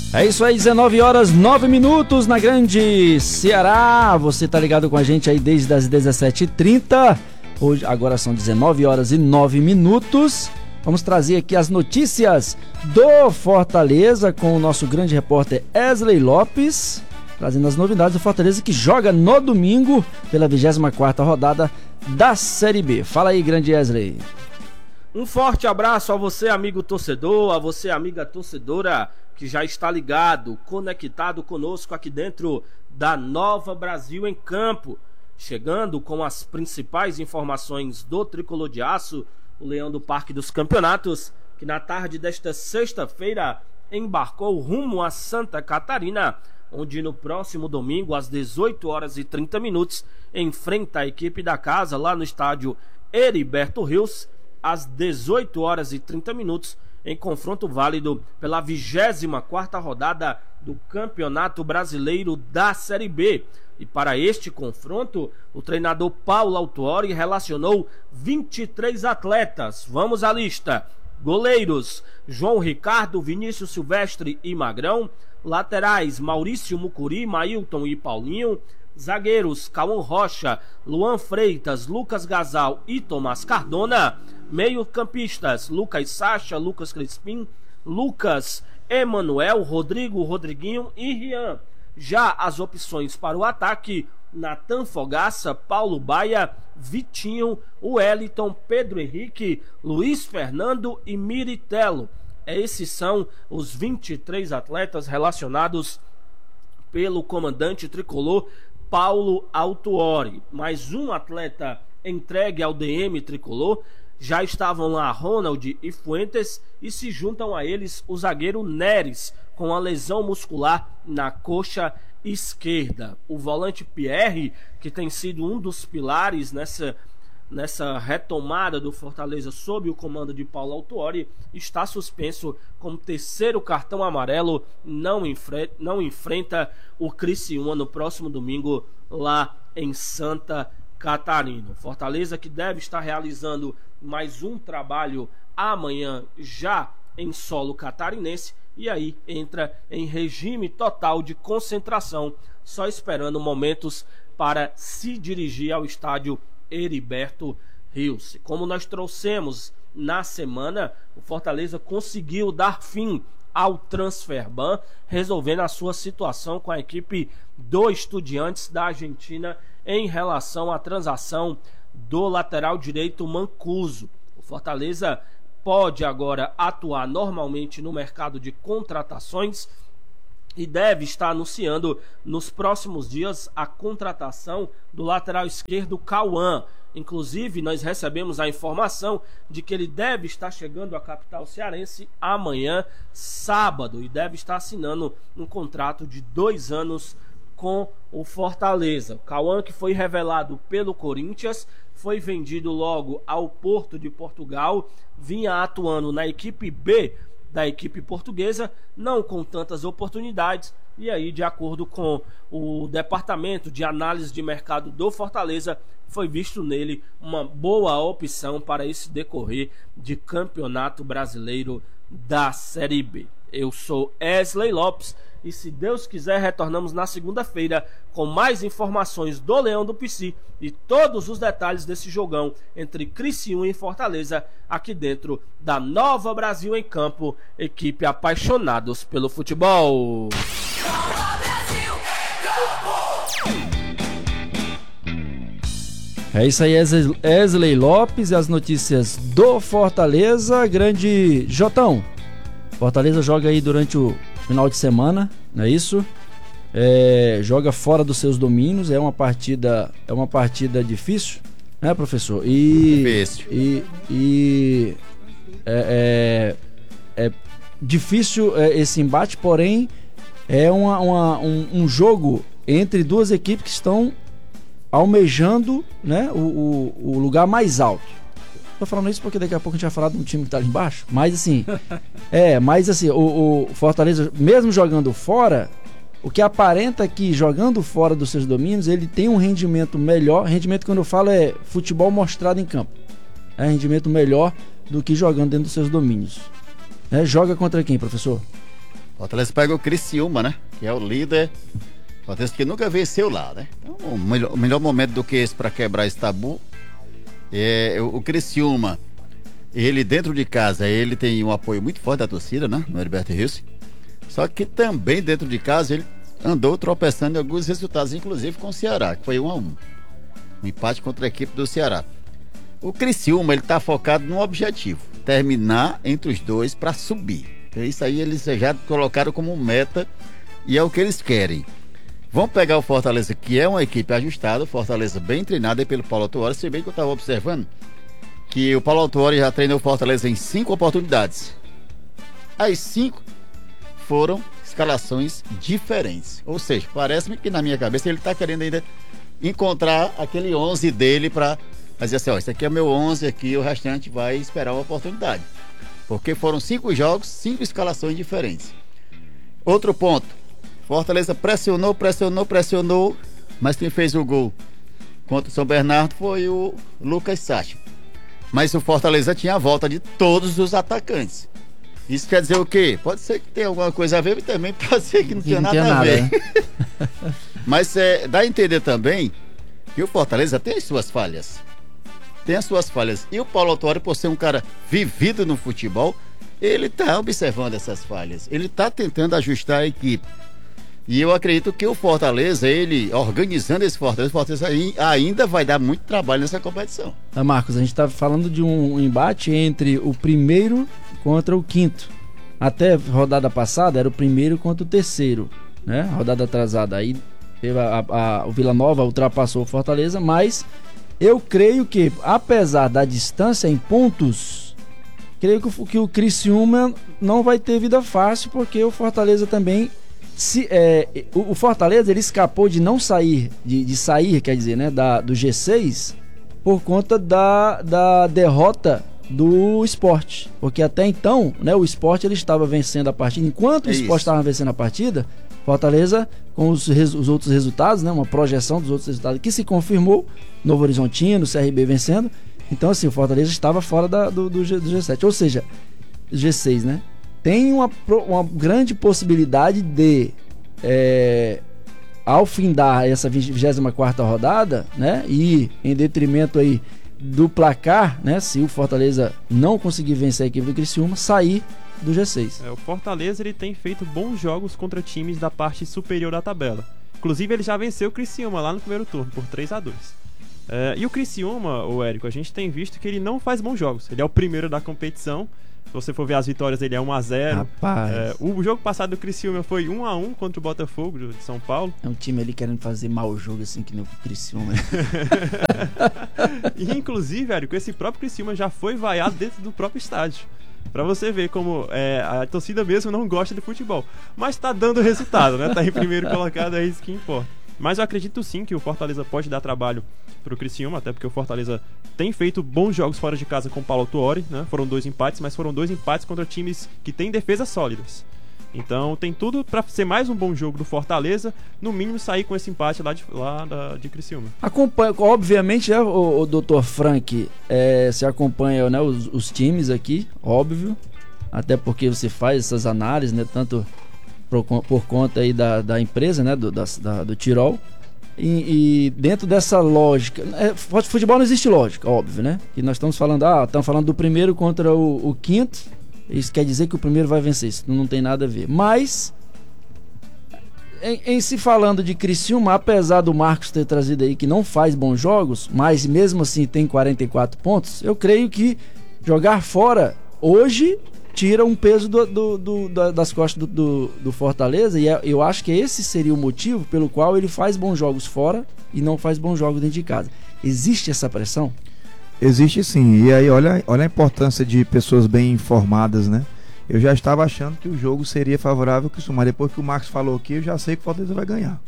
É isso aí, 19 horas 9 minutos na Grande Ceará. Você tá ligado com a gente aí desde as 17h30. Hoje, agora são 19 horas e 9 minutos. Vamos trazer aqui as notícias do Fortaleza com o nosso grande repórter Wesley Lopes, trazendo as novidades do Fortaleza que joga no domingo pela 24ª rodada da Série B. Fala aí, grande Wesley. Um forte abraço a você, amigo torcedor, a você, amiga torcedora, que já está ligado, conectado conosco aqui dentro da Nova Brasil em Campo. Chegando com as principais informações do Tricolor de Aço, o Leão do Parque dos Campeonatos, que na tarde desta sexta-feira embarcou rumo a Santa Catarina, onde no próximo domingo, às 18h30, enfrenta a equipe da casa lá no estádio Heriberto Rios, às 18h30, em confronto válido pela 24ª rodada do Campeonato Brasileiro da Série B. E para este confronto, o treinador Paulo Autuori relacionou 23 atletas. Vamos à lista: goleiros João Ricardo, Vinícius Silvestre e Magrão; laterais Maurício Mucuri, Mailton e Paulinho; zagueiros Cauã Rocha, Luan Freitas, Lucas Gasal e Tomás Cardona; meio-campistas Lucas Sacha, Lucas Crispim, Lucas Emanuel, Rodrigo, Rodriguinho e Rian. Já as opções para o ataque: Natan Fogaça, Paulo Baia, Vitinho, Wellington, Pedro Henrique, Luiz Fernando e Miritelo. Esses são os 23 atletas relacionados pelo comandante tricolor Paulo Autuori. Mais um atleta entregue ao DM tricolor. Já estavam lá Ronald e Fuentes, e se juntam a eles o zagueiro Neres, com a lesão muscular na coxa esquerda. O volante Pierre, que tem sido um dos pilares nessa retomada do Fortaleza sob o comando de Paulo Autuori, está suspenso com terceiro cartão amarelo. Não enfrenta o Criciúma no próximo domingo lá em Santa Catarina. Fortaleza que deve estar realizando mais um trabalho amanhã já em solo catarinense, e aí entra em regime total de concentração, só esperando momentos para se dirigir ao estádio Heriberto Rios. Como nós trouxemos na semana, o Fortaleza conseguiu dar fim ao transfer-ban, resolvendo a sua situação com a equipe do Estudiantes da Argentina em relação à transação do lateral direito Mancuso. O Fortaleza pode agora atuar normalmente no mercado de contratações e deve estar anunciando nos próximos dias a contratação do lateral esquerdo Cauã. Inclusive, nós recebemos a informação de que ele deve estar chegando à capital cearense amanhã, sábado, e deve estar assinando um contrato de 2 anos com o Fortaleza. O Cauã, que foi revelado pelo Corinthians, foi vendido logo ao Porto de Portugal, vinha atuando na equipe B da equipe portuguesa, não com tantas oportunidades, e aí, de acordo com o departamento de análise de mercado do Fortaleza, foi visto nele uma boa opção para esse decorrer de Campeonato Brasileiro da Série B. Eu sou Wesley Lopes e, se Deus quiser, retornamos na segunda-feira com mais informações do Leão do Pici e todos os detalhes desse jogão entre Criciúma e Fortaleza, aqui dentro da Nova Brasil em Campo, equipe apaixonados pelo futebol. É isso aí, Wesley Lopes e as notícias do Fortaleza. Grande Jotão, Fortaleza joga aí durante o final de semana, não é isso? Joga fora dos seus domínios, é uma partida difícil, né, professor? Difícil. É difícil esse embate, porém é um jogo entre duas equipes que estão almejando, né, o lugar mais alto. Tô falando isso porque daqui a pouco a gente vai falar de um time que tá ali embaixo, mas assim, o Fortaleza, mesmo jogando fora, o que aparenta que jogando fora dos seus domínios, ele tem um rendimento melhor. Rendimento, quando eu falo, é futebol mostrado em campo. É rendimento melhor do que jogando dentro dos seus domínios. Joga contra quem, professor? Fortaleza pega o Criciúma, né? Que é o líder. Fortaleza que nunca venceu lá, né? Então, o melhor momento do que esse para quebrar esse tabu é o Criciúma. Ele dentro de casa, ele tem um apoio muito forte da torcida, né? No Heriberto Rios. Só que também dentro de casa ele andou tropeçando em alguns resultados, inclusive com o Ceará, que foi 1-1. Um empate contra a equipe do Ceará. O Criciúma, ele tá focado num objetivo: terminar entre os dois para subir. Então, isso aí eles já colocaram como meta e é o que eles querem. Vão pegar o Fortaleza, que é uma equipe ajustada, o Fortaleza bem treinado aí pelo Paulo Autuori, se bem que eu estava observando que o Paulo Autuori já treinou o Fortaleza em 5 oportunidades. As 5 foram escalações diferentes. Ou seja, parece-me que na minha cabeça ele está querendo ainda encontrar aquele 11 dele para dizer assim, ó, esse aqui é o meu 11 aqui, o restante vai esperar uma oportunidade. Porque foram 5 jogos, 5 escalações diferentes. Outro ponto, Fortaleza pressionou, mas quem fez o gol contra o São Bernardo foi o Lucas Sacha. Mas o Fortaleza tinha a volta de todos os atacantes. Isso quer dizer o quê? Pode ser que tenha alguma coisa a ver, mas também pode ser que não tenha nada a ver. Né? Mas dá a entender também que o Fortaleza tem as suas falhas. E o Paulo Autuori, por ser um cara vivido no futebol, ele está observando essas falhas. Ele está tentando ajustar a equipe. E eu acredito que o Fortaleza, ele organizando esse Fortaleza ainda vai dar muito trabalho nessa competição. Marcos, a gente está falando de um embate entre o primeiro contra o quinto. Até a rodada passada era o primeiro contra o terceiro, né? Rodada atrasada. Aí o Vila Nova ultrapassou o Fortaleza, mas eu creio que, apesar da distância em pontos, creio que o Criciúma não vai ter vida fácil, porque o Fortaleza também o Fortaleza, ele escapou de não sair, de sair, quer dizer, né, do G6 por conta da derrota do Sport, porque até então, né, o Sport ele estava vencendo a partida. Enquanto o Sport estava vencendo a partida, Fortaleza, com os outros resultados, né, uma projeção dos outros resultados que se confirmou, Novo Horizontino, CRB vencendo. Então, assim, o Fortaleza estava fora do G7, ou seja, G6, né? Tem uma grande possibilidade de, ao findar essa 24ª rodada, né, e em detrimento aí do placar, né, se o Fortaleza não conseguir vencer a equipe do Criciúma, sair do G6. O Fortaleza, ele tem feito bons jogos contra times da parte superior da tabela. Inclusive, ele já venceu o Criciúma lá no primeiro turno por 3-2. E o Criciúma, o Érico, a gente tem visto que ele não faz bons jogos. Ele é o primeiro da competição. Se você for ver as vitórias dele, é 1-0. O jogo passado do Criciúma foi 1-1 contra o Botafogo de São Paulo. É um time ali querendo fazer mau jogo, assim, que nem o Criciúma. E inclusive, Érico, esse próprio Criciúma já foi vaiado dentro do próprio estádio. Pra você ver como a torcida mesmo não gosta de futebol. Mas tá dando resultado, né? Tá em primeiro colocado, é isso que importa. Mas eu acredito sim que o Fortaleza pode dar trabalho pro Criciúma, até porque o Fortaleza tem feito bons jogos fora de casa com o Paulo Autuori, né? Foram 2 empates, mas foram 2 empates contra times que têm defesas sólidas. Então tem tudo para ser mais um bom jogo do Fortaleza, no mínimo sair com esse empate de Criciúma. Acompanha, obviamente, o Dr. Frank, você acompanha, né, os times aqui, óbvio, até porque você faz essas análises, né, tanto por conta aí da empresa, né, do Tirol. E dentro dessa lógica, futebol não existe lógica, óbvio, né? Que nós estamos falando do primeiro contra o quinto. Isso quer dizer que o primeiro vai vencer, isso não tem nada a ver. Mas em se falando de Criciúma, apesar do Marcos ter trazido aí que não faz bons jogos, mas mesmo assim tem 44 pontos, eu creio que jogar fora hoje tira um peso das costas do Fortaleza, e eu acho que esse seria o motivo pelo qual ele faz bons jogos fora e não faz bons jogos dentro de casa. Existe essa pressão? Existe sim, e aí olha a importância de pessoas bem informadas, né? Eu já estava achando que o jogo seria favorável ao Criciúma, mas depois que o Marcos falou aqui, eu já sei que o Fortaleza vai ganhar.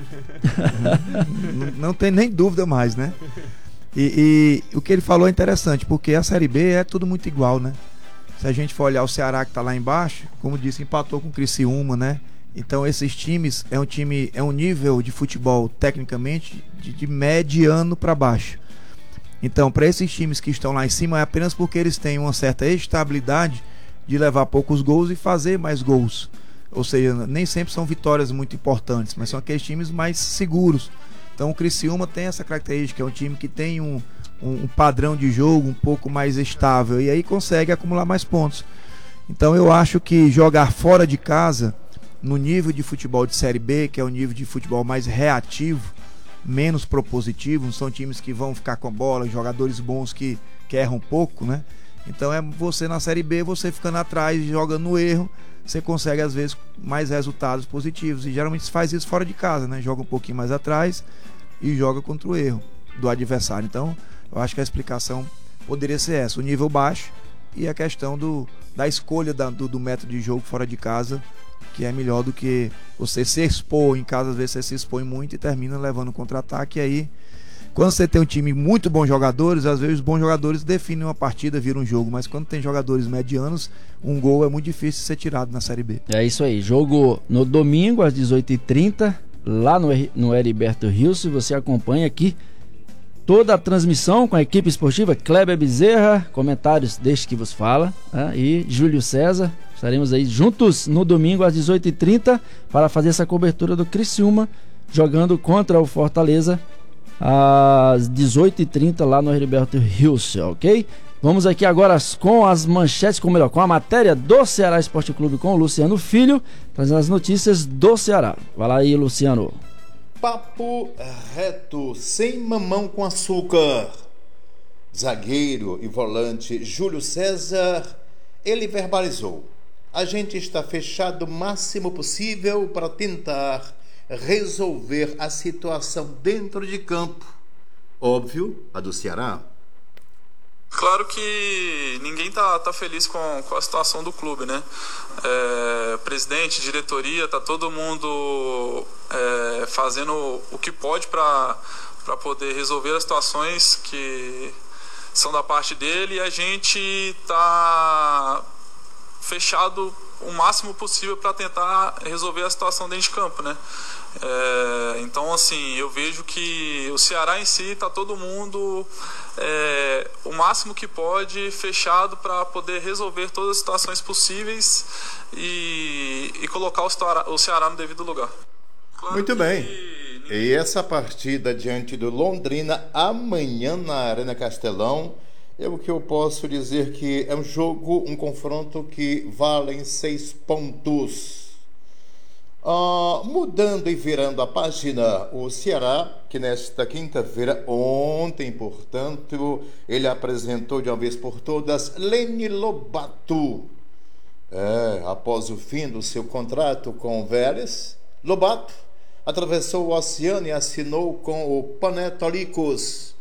não tem nem dúvida mais, né? E o que ele falou é interessante, porque a Série B é tudo muito igual, né? Se a gente for olhar o Ceará, que está lá embaixo, como disse, empatou com o Criciúma, né? Então esses times é um nível de futebol tecnicamente de mediano para baixo. Então, para esses times que estão lá em cima, é apenas porque eles têm uma certa estabilidade de levar poucos gols e fazer mais gols. ou seja, nem sempre são vitórias muito importantes, mas são aqueles times mais seguros. Então o Criciúma tem essa característica, é um time que tem um padrão de jogo um pouco mais estável e aí consegue acumular mais pontos. Então eu acho que jogar fora de casa, no nível de futebol de Série B, que é o nível de futebol mais reativo, menos propositivo, não são times que vão ficar com a bola, jogadores bons que erram pouco, né? Então é você na Série B, você ficando atrás, jogando no erro, você consegue às vezes mais resultados positivos, e geralmente se faz isso fora de casa, né? Joga um pouquinho mais atrás e joga contra o erro do adversário. Então eu acho que a explicação poderia ser essa, o nível baixo e a questão da escolha do método de jogo fora de casa, que é melhor do que você se expor em casa. Às vezes você se expõe muito e termina levando um contra-ataque, e aí quando você tem um time muito bons jogadores, às vezes os bons jogadores definem uma partida, viram um jogo, mas quando tem jogadores medianos, um gol é muito difícil de ser tirado na Série B. É isso aí, jogo no domingo às 18h30 lá no Heriberto Rios. Você acompanha aqui toda a transmissão com a equipe esportiva Kleber Bezerra, comentários deste que vos fala, e Júlio César. Estaremos aí juntos no domingo às 18h30 para fazer essa cobertura do Criciúma jogando contra o Fortaleza às 18h30 lá no Heriberto Rios, ok? Vamos aqui agora com as manchetes, com a matéria do Ceará Esporte Clube com o Luciano Filho, trazendo as notícias do Ceará. Vai lá aí, Luciano. Papo reto, sem mamão com açúcar. Zagueiro e volante Júlio César, ele verbalizou: a gente está fechado o máximo possível para tentar resolver a situação dentro de campo. Óbvio, a do Ceará. Claro que ninguém tá feliz com a situação do clube, né? Presidente, diretoria, tá todo mundo fazendo o que pode para poder resolver as situações que são da parte dele, e a gente tá fechado o máximo possível para tentar resolver a situação dentro de campo, né? Então, assim, eu vejo que o Ceará em si tá todo mundo o máximo que pode fechado para poder resolver todas as situações possíveis e colocar o Ceará no devido lugar. Claro. Muito bem. E essa partida diante do Londrina amanhã na Arena Castelão, o que eu posso dizer que é um jogo, um confronto que valem 6 pontos. Mudando e virando a página, o Ceará, que nesta quinta-feira, ontem, portanto, ele apresentou de uma vez por todas Leni Lobato. Após o fim do seu contrato com o Vélez, Lobato atravessou o oceano e assinou com o Panetolicos.